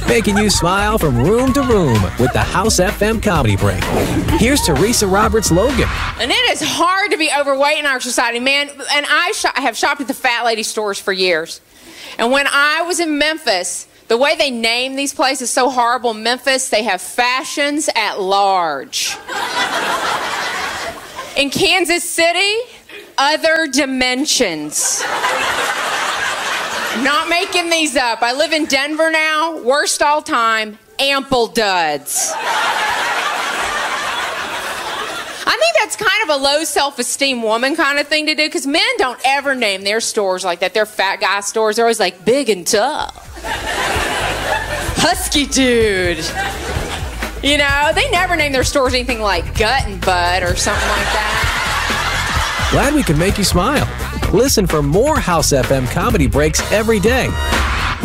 making you smile from room to room with the House FM Comedy Break. Here's Teresa Roberts Logan. And it is hard to be overweight in our society, man. And I have shopped at the fat lady stores for years. And when I was in Memphis, the way they name these places is so horrible. Memphis, they have fashions at large. In Kansas City, other dimensions. Not making these up. I live in Denver now. Worst all time, ample duds. I think that's kind of a low self-esteem woman kind of thing to do, because men don't ever name their stores like that. They're fat guy stores. They're always like big and tough. Husky dude. You know, they never name their stores anything like gut and butt or something like that. Glad we could make you smile. Listen for more House FM Comedy Breaks every day